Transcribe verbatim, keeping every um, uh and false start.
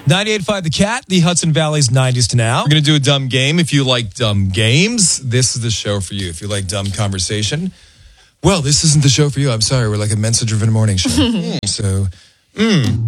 ninety-eight point five The Cat, the Hudson Valley's nineties to now. We're going to do a dumb game. If you like dumb games, this is the show for you. If you like dumb conversation, well, this isn't the show for you. I'm sorry. We're like a Mensa-driven morning show. So, mm.